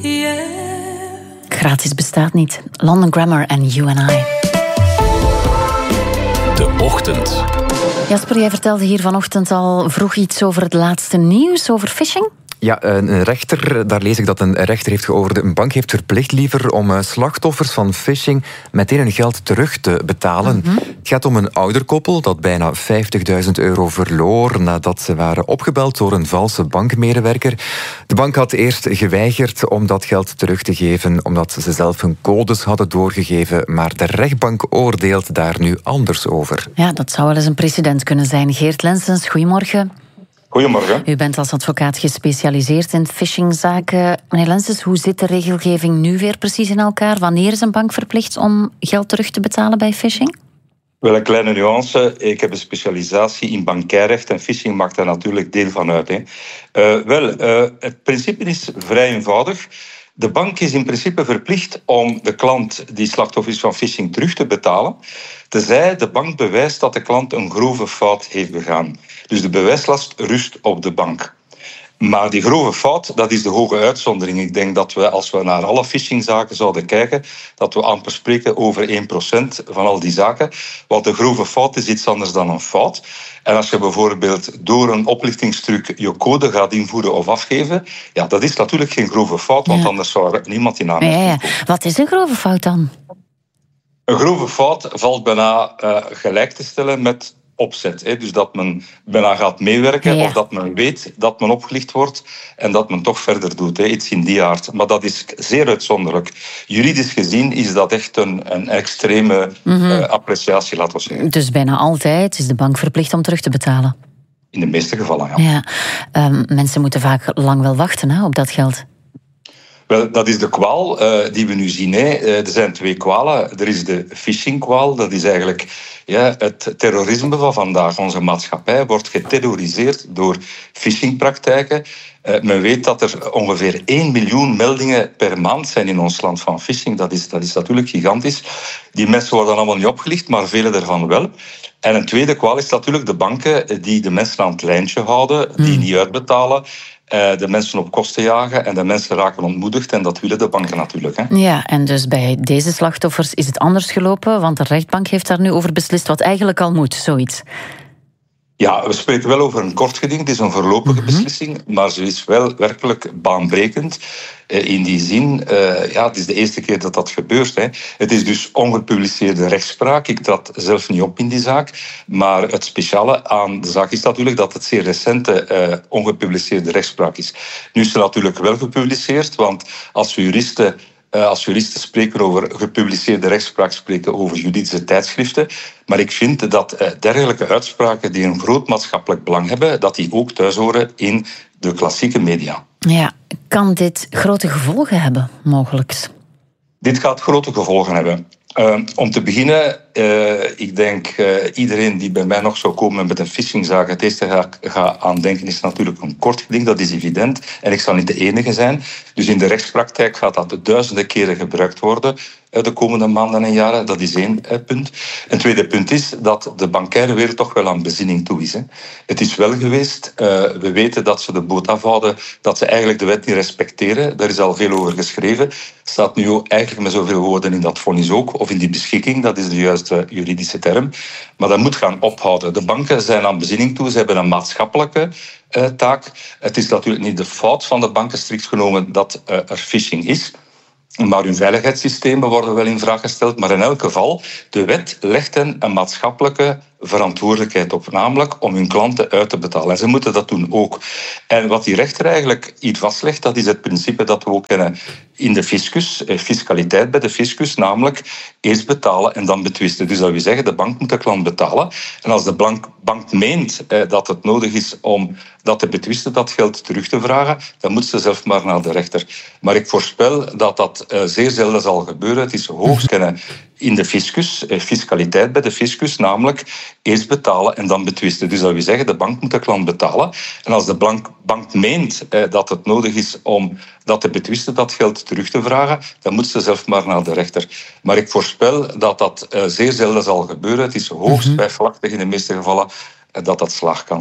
Gratis bestaat niet. London Grammar en You and I. De Ochtend. Jasper, jij vertelde hier vanochtend al vroeg iets over het laatste nieuws, over phishing. Ja, een rechter, daar lees ik dat een rechter heeft geoordeeld. Een bank heeft verplicht liever om slachtoffers van phishing meteen hun geld terug te betalen. Mm-hmm. Het gaat om een ouderkoppel dat bijna €50.000 verloor nadat ze waren opgebeld door een valse bankmedewerker. De bank had eerst geweigerd om dat geld terug te geven, omdat ze zelf hun codes hadden doorgegeven. Maar de rechtbank oordeelt daar nu anders over. Ja, dat zou wel eens een precedent kunnen zijn. Geert Lensens, goedemorgen. Goedemorgen. U bent als advocaat gespecialiseerd in phishingzaken. Meneer Lensens, hoe zit de regelgeving nu weer precies in elkaar? Wanneer is een bank verplicht om geld terug te betalen bij phishing? Wel een kleine nuance. Ik heb een specialisatie in bankairrecht en phishing maakt daar natuurlijk deel van uit. Het principe is vrij eenvoudig. De bank is in principe verplicht om de klant die slachtoffer is van phishing terug te betalen, tenzij de bank bewijst dat de klant een grove fout heeft begaan. Dus de bewijslast rust op de bank. Maar die grove fout, dat is de hoge uitzondering. Ik denk dat we, als we naar alle phishingzaken zouden kijken, dat we amper spreken over 1% van al die zaken. Want de grove fout is iets anders dan een fout. En als je bijvoorbeeld door een oplichtingstruc je code gaat invoeren of afgeven, ja, dat is natuurlijk geen grove fout, want anders zou er niemand in aanmerking komen. Wat is een grove fout dan? Een grove fout valt bijna gelijk te stellen met opzet. Dus dat men bijna gaat meewerken of dat men weet dat men opgelicht wordt en dat men toch verder doet. Iets in die aard. Maar dat is zeer uitzonderlijk. Juridisch gezien is dat echt een extreme appreciatie, laten we zeggen. Dus bijna altijd is de bank verplicht om terug te betalen? In de meeste gevallen, ja. Mensen moeten vaak lang wel wachten op dat geld. Wel, dat is de kwaal die we nu zien. Er zijn twee kwalen. Er is de phishing-kwaal. Dat is eigenlijk het terrorisme van vandaag. Onze maatschappij wordt geterroriseerd door phishingpraktijken. Men weet dat er ongeveer 1 miljoen meldingen per maand zijn in ons land van phishing. Dat is natuurlijk gigantisch. Die mensen worden allemaal niet opgelicht, maar vele daarvan wel. En een tweede kwaal is natuurlijk de banken die de mensen aan het lijntje houden, die niet uitbetalen, de mensen op kosten jagen en de mensen raken ontmoedigd. En dat willen de banken natuurlijk. Ja, en dus bij deze slachtoffers is het anders gelopen, want de rechtbank heeft daar nu over beslist wat eigenlijk al moet, zoiets. Ja, we spreken wel over een kort geding. Het is een voorlopige beslissing, maar ze is wel werkelijk baanbrekend. In die zin, het is de eerste keer dat dat gebeurt. Het is dus ongepubliceerde rechtspraak. Ik trad zelf niet op in die zaak. Maar het speciale aan de zaak is natuurlijk dat het zeer recente ongepubliceerde rechtspraak is. Nu is ze natuurlijk wel gepubliceerd, want als juristen spreken over gepubliceerde rechtspraak, spreken over juridische tijdschriften. Maar ik vind dat dergelijke uitspraken die een groot maatschappelijk belang hebben, dat die ook thuis horen in de klassieke media. Ja, kan dit grote gevolgen hebben, mogelijk? Dit gaat grote gevolgen hebben. Om te beginnen, ik denk iedereen die bij mij nog zou komen met een phishingzaak, het eerste ga aan denken is natuurlijk een kort geding, dat is evident. En ik zal niet de enige zijn. Dus in de rechtspraktijk gaat dat duizenden keren gebruikt worden de komende maanden en jaren. Dat is één punt. Een tweede punt is dat de bankaire wereld toch wel aan bezinning toe is. Het is wel geweest, we weten dat ze de boot afhouden, dat ze eigenlijk de wet niet respecteren. Daar is al veel over geschreven. Staat nu eigenlijk met zoveel woorden in dat vonnis ook, of in die beschikking, dat is de juiste juridische term. Maar dat moet gaan ophouden. De banken zijn aan bezinning toe, ze hebben een maatschappelijke taak. Het is natuurlijk niet de fout van de banken strikt genomen dat er phishing is. Maar hun veiligheidssystemen worden wel in vraag gesteld. Maar in elk geval, de wet legt hen een maatschappelijke verantwoordelijkheid op, namelijk om hun klanten uit te betalen. En ze moeten dat doen ook. En wat die rechter eigenlijk hier vastlegt, dat is het principe dat we ook kennen in de fiscus, fiscaliteit bij de fiscus, namelijk eerst betalen en dan betwisten. Dus dat wil zeggen, de bank moet de klant betalen. En als de bank meent dat het nodig is om dat te betwisten, dat geld terug te vragen, dan moet ze zelf maar naar de rechter. Maar ik voorspel dat dat zeer zelden zal gebeuren. Het is hoogst kennen in de fiscus, fiscaliteit bij de fiscus, namelijk eerst betalen en dan betwisten. Dus dat wil zeggen, de bank moet de klant betalen. En als de bank meent dat het nodig is om dat te betwisten, dat geld terug te vragen, dan moet ze zelf maar naar de rechter. Maar ik voorspel dat dat zeer zelden zal gebeuren. Het is hoogst twijfelachtig in de meeste gevallen dat slaag kan